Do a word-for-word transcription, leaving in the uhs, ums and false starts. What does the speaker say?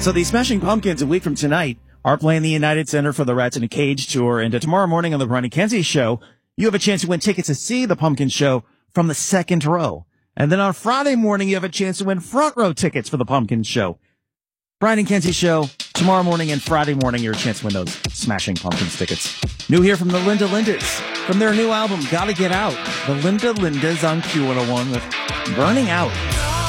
So the Smashing Pumpkins, a week from tonight, are playing the United Center for the Rats in a Cage tour. And uh, tomorrow morning on the Brian and Kenzie show, you have a chance to win tickets to see the Pumpkin show from the second row. And then on Friday morning, you have a chance to win front row tickets for the Pumpkin show. Brian and Kenzie show, tomorrow morning and Friday morning, your chance to win those Smashing Pumpkins tickets. New here from the Linda Lindas, from their new album, Gotta Get Out. The Linda Lindas on Q one oh one with Burning Out.